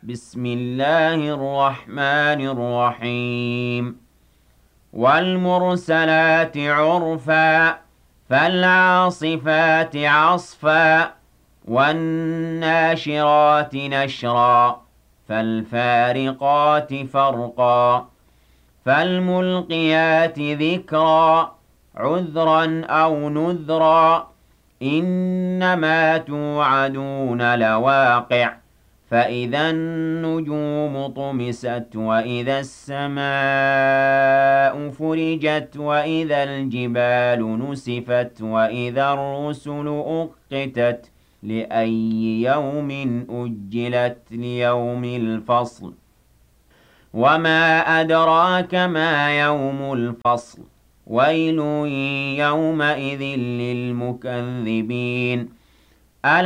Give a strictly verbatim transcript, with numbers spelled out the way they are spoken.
بسم الله الرحمن الرحيم والمرسلات عرفا فالعاصفات عصفا والناشرات نشرا فالفارقات فرقا فالملقيات ذكرا عذرا أو نذرا إنما توعدون لواقع فإذا النجوم طمست وإذا السماء فرجت وإذا الجبال نسفت وإذا الرسل أقتت لأي يوم أجلت ليوم الفصل وما أدراك ما يوم الفصل ويل يومئذ للمكذبين